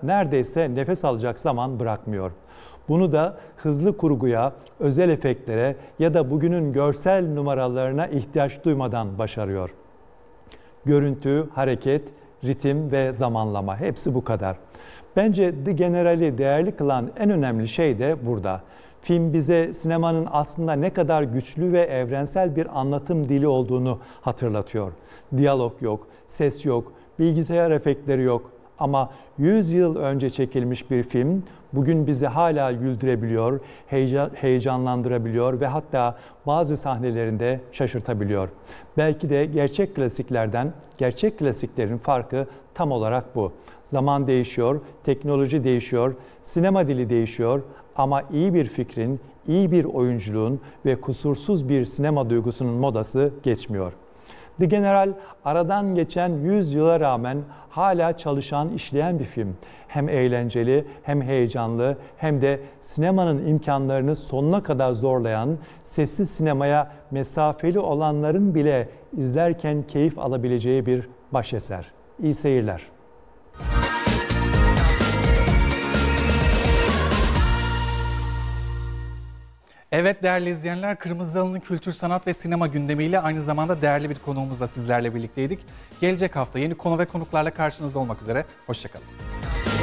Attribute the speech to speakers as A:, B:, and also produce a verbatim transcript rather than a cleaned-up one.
A: neredeyse nefes alacak zaman bırakmıyor. Bunu da hızlı kurguya, özel efektlere ya da bugünün görsel numaralarına ihtiyaç duymadan başarıyor. Görüntü, hareket, ritim ve zamanlama hepsi bu kadar. Bence The General'i değerli kılan en önemli şey de burada. Film bize sinemanın aslında ne kadar güçlü ve evrensel bir anlatım dili olduğunu hatırlatıyor. Diyalog yok, ses yok, bilgisayar efektleri yok. Ama yüz yıl önce çekilmiş bir film bugün bizi hala güldürebiliyor, heyecanlandırabiliyor ve hatta bazı sahnelerinde şaşırtabiliyor. Belki de gerçek klasiklerden, gerçek klasiklerin farkı tam olarak bu. Zaman değişiyor, teknoloji değişiyor, sinema dili değişiyor ama iyi bir fikrin, iyi bir oyunculuğun ve kusursuz bir sinema duygusunun modası geçmiyor. The General aradan geçen yüz yıla rağmen hala çalışan, işleyen bir film. Hem eğlenceli, hem heyecanlı, hem de sinemanın imkanlarını sonuna kadar zorlayan, sessiz sinemaya mesafeli olanların bile izlerken keyif alabileceği bir başeser. İyi seyirler.
B: Evet değerli izleyenler, Kırmızı Halı'nın kültür, sanat ve sinema gündemiyle aynı zamanda değerli bir konuğumuzla sizlerle birlikteydik. Gelecek hafta yeni konu ve konuklarla karşınızda olmak üzere. Hoşçakalın.